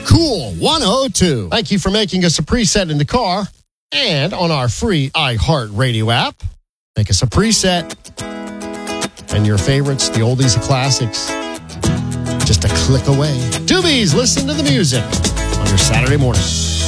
Cool 102. Thank you for making us a preset in the car and on our free iHeartRadio app. Make us a preset. And your favorites, the oldies, the classics, just a click away. Doobies, listen to the music on your Saturday morning.